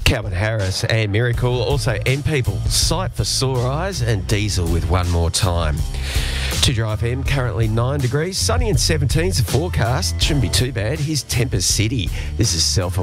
Calvin Harris and Miracle. Also, M People, Sight for Sore Eyes, and Diesel with One More Time. 2Dry FM, currently 9 degrees. Sunny and 17's the forecast. Shouldn't be too bad. Here's Tempest City. This is Self